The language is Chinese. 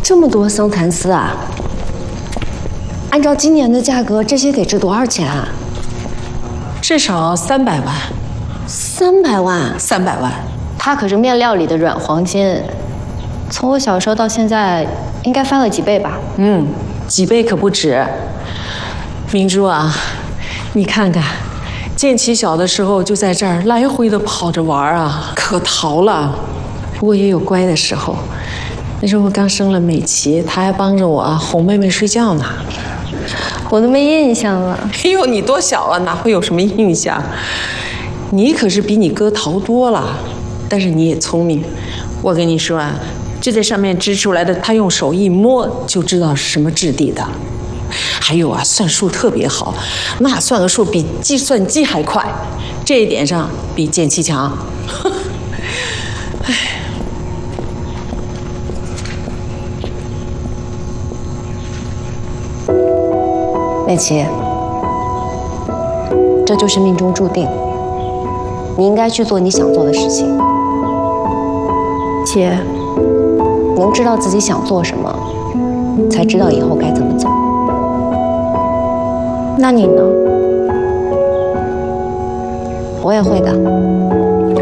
这么多桑蚕丝啊！按照今年的价格，这些得值多少钱啊？ 至少300万。 300万 ？300万。 它可是面料里的软黄金，从我小时候到现在，应该翻了几倍吧？ 几倍可不止。明珠啊，你看看，建奇小的时候就在这儿来回的跑着玩啊，可淘了。不过也有乖的时候，那时候我刚生了美琪，他还帮着我哄妹妹睡觉呢。 我都没印象了。 哎呦，你多小啊，哪会有什么印象？你可是比你哥淘多了，但是你也聪明。我跟你说啊，这在上面织出来的，他用手一摸就知道是什么质地的。还有啊，算数特别好，那算个数比计算机还快，这一点上比建奇强。哎。 美琪，这就是命中注定，你应该去做你想做的事情。姐，能知道自己想做什么，才知道以后该怎么走。那你呢？我也会的。